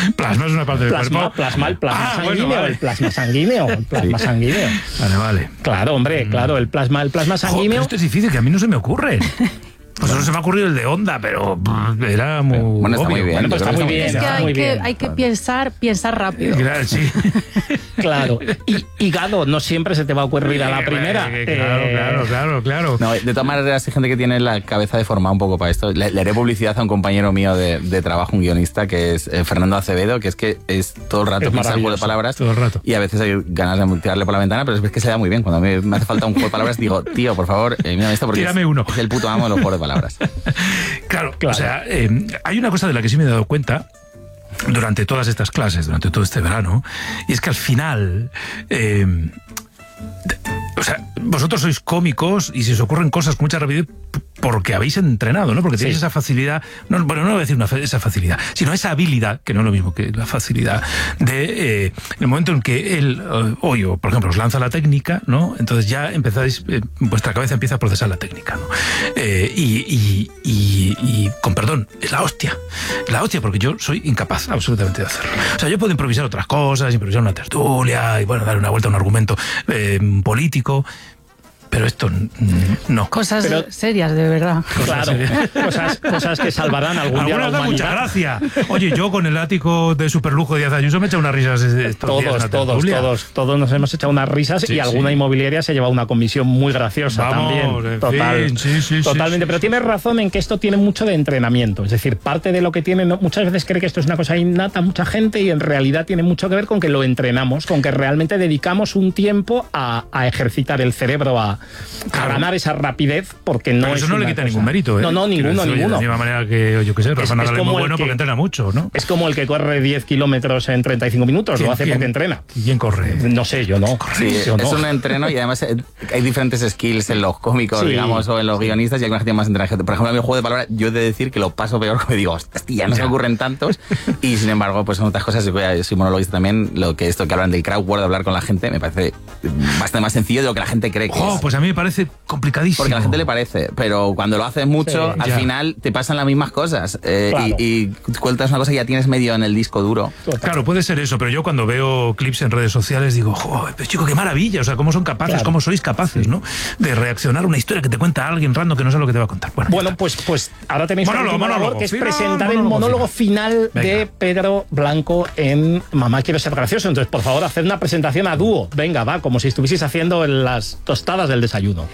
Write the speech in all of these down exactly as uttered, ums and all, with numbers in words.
Plasma es una parte del plasma, cuerpo. Plasma, el plasma ah, sanguíneo, bueno, vale. el plasma sanguíneo, el plasma sí. sanguíneo. Vale, vale. Claro, hombre, claro, el plasma, el plasma sanguíneo. Oh, pero esto es difícil, que a mí no se me ocurre. Pues no se me ha ocurrido el de Onda, pero era muy bueno, está obvio. muy bien. Bueno, pues está muy bien. Es que está hay muy que, bien. hay que pensar, piensar rápido. Claro, sí. Claro. Y hígado, no siempre se te va a ocurrir a la primera. Eh, Claro, Eh, claro, claro, claro. No, de todas maneras hay gente que tiene la cabeza deformada un poco para esto. Le, le haré publicidad a un compañero mío de, de trabajo, un guionista, que es eh, Fernando Acevedo, que es que es todo el rato Es pensar un juego de maravilloso, palabras. todo el rato. Y a veces hay ganas de tirarle por la ventana, pero es que se da muy bien. Cuando me, me hace falta un juego de palabras, digo, tío, por favor, eh, mírame esto porque Tírame es, uno. es el puto amo de los juegos de palabras. Claro, Claro. o sea, eh, hay una cosa de la que sí me he dado cuenta durante todas estas clases, durante todo este verano, y es que al final... Eh, o sea, vosotros sois cómicos y se os ocurren cosas con mucha rapidez porque habéis entrenado, ¿no? Porque tenéis Sí. esa facilidad, no, bueno, no voy a decir una, esa facilidad, sino esa habilidad, que no es lo mismo que la facilidad, de eh, el momento en que él, o yo, por ejemplo, os lanza la técnica, ¿no? Entonces ya empezáis, eh, vuestra cabeza empieza a procesar la técnica, ¿no? Eh, y, y, y, y, con perdón, es la hostia, la hostia, porque yo soy incapaz absolutamente de hacerlo. O sea, yo puedo improvisar otras cosas, improvisar una tertulia y, bueno, dar una vuelta a un argumento eh, político, pero esto no. Cosas Pero- serias, de verdad. Claro, cosas, cosas que salvarán algún día la Algunas dan mucha humanidad. gracia. Oye, yo con el ático de superlujo de Díaz Ayuso me he echado unas risas estos días en Todos, la todos, tertulia. todos, todos nos hemos echado unas risas Sí, y alguna sí. inmobiliaria se ha llevado una comisión muy graciosa Vamos, también. en Total, fin, sí, sí, totalmente. sí, sí. Pero tienes razón en que esto tiene mucho de entrenamiento. Es decir, parte de lo que tiene, no- muchas veces cree que esto es una cosa innata mucha gente y en realidad tiene mucho que ver con que lo entrenamos, con que realmente dedicamos un tiempo a, a ejercitar el cerebro, a, a Claro. ganar esa rapidez, porque no Pero es eso no le una quita cosa- ningún mérito, ¿eh? No, no, Quiero ninguno, decir, oye, ninguno. De la misma manera que, yo qué sé, Rafa es Nadal es como muy el bueno que- porque entrena mucho, ¿no? Es como el que corre diez kilómetros en treinta y cinco minutos, lo hace ¿Quién- porque entrena. ¿Quién corre? No sé, yo no. Sí, Yo no. es un entreno y además eh, hay diferentes skills en los cómicos, Sí, digamos, o en los guionistas y alguna gente más entrena. Por ejemplo, a mí el juego de palabras, yo he de decir que lo paso peor porque digo, hostia, no se me ocurren tantos. Y sin embargo, pues son otras cosas, yo soy monologuista también, lo que esto que hablan del crowd work, de hablar con la gente, me parece bastante más sencillo de lo que la gente cree que Oh, es. pues a mí me parece complicadísimo. Porque a la gente le parece, pero cuando lo haces mucho, Sí, al ya. final te pasan las mismas cosas. eh, Claro. y, y cuentas una cosa y ya tienes medio en el disco duro. Claro, puede ser eso, pero yo cuando veo clips en redes sociales digo, joder, pero chico, qué maravilla, o sea, cómo son capaces, Claro. cómo sois capaces, ¿no? De reaccionar a una historia que te cuenta alguien random que no sabe lo que te va a contar. Bueno, Bueno, pues, pues ahora tenéis una Monólogo, última labor, monólogo, que es final, presentar el monólogo monólogo final, Venga. de Pedro Blanco en Mamá quiero ser gracioso. Entonces, por favor, haced una presentación a dúo. Venga, va, como si estuvieseis haciendo en las tostadas del desayuno.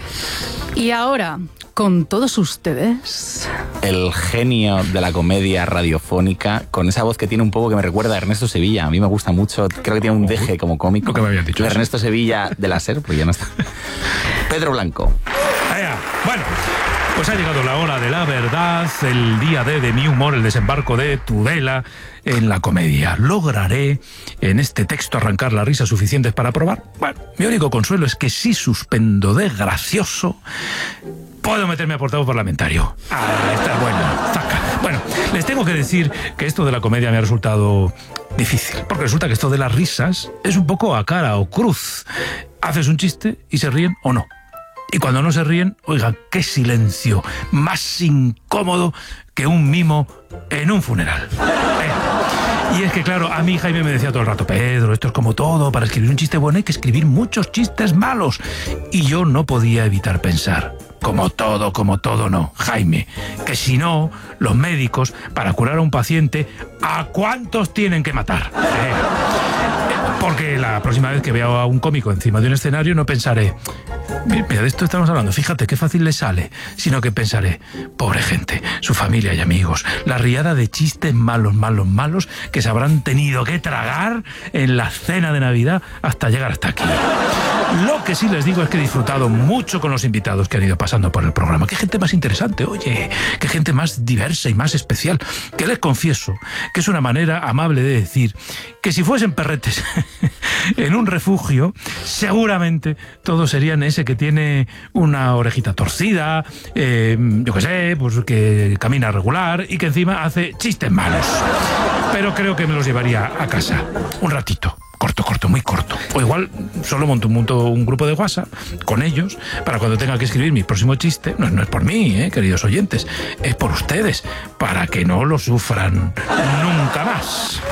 Y ahora, con todos ustedes, El genio de la comedia radiofónica, con esa voz que tiene un poco que me recuerda a Ernesto Sevilla. A mí me gusta mucho, creo que tiene un deje como cómico. Lo que me habían dicho, De sí. Ernesto Sevilla de la SER, porque ya no está. Pedro Blanco. Allá. Bueno, pues ha llegado la hora de la verdad, el día D de mi humor, el desembarco de Tudela en la comedia. ¿Lograré en este texto arrancar las risas suficientes para probar? Bueno, mi único consuelo es que si suspendo de gracioso, puedo meterme a portavoz parlamentario. Ah, está bueno. Zaca. Bueno, les tengo que decir que esto de la comedia me ha resultado difícil, porque resulta que esto de las risas es un poco a cara o cruz. Haces un chiste y se ríen o no. Y cuando no se ríen, oiga, qué silencio más incómodo que un mimo en un funeral. Eh. Y es que, claro, a mí Jaime me decía todo el rato, Pedro, esto es como todo, para escribir un chiste bueno hay que escribir muchos chistes malos. Y yo no podía evitar pensar, como todo, como todo no, Jaime, que si no, los médicos, para curar a un paciente, ¿a cuántos tienen que matar? Eh. Porque la próxima vez que vea a un cómico encima de un escenario no pensaré, mira, de esto estamos hablando, fíjate qué fácil le sale, sino que pensaré, pobre gente, su familia y amigos, la riada de chistes malos, malos, malos que se habrán tenido que tragar en la cena de Navidad hasta llegar hasta aquí. Lo que sí les digo es que he disfrutado mucho con los invitados que han ido pasando por el programa. Qué gente más interesante, oye, qué gente más diversa y más especial. Que les confieso que es una manera amable de decir que si fuesen perretes en un refugio, seguramente todos serían ese que tiene una orejita torcida, eh, yo qué sé, pues que camina regular y que encima hace chistes malos. Pero creo que me los llevaría a casa un ratito. Corto, corto, muy corto. O igual solo monto, monto un grupo de WhatsApp con ellos para cuando tenga que escribir mi próximo chiste. No, no es por mí, eh, queridos oyentes. Es por ustedes, para que no lo sufran nunca más.